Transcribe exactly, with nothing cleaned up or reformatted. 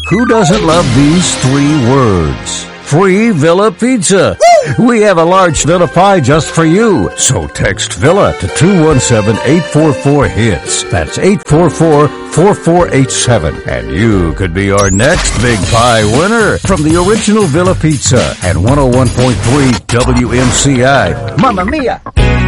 Who doesn't love these three words? Free Villa Pizza. Woo! We have a large Villa pie just for you. So text Villa to two one seven, eight four four, HITS. That's eight four four, four four eight seven. And you could be our next big pie winner from the original Villa Pizza at one oh one point three W M C I. Mamma mia!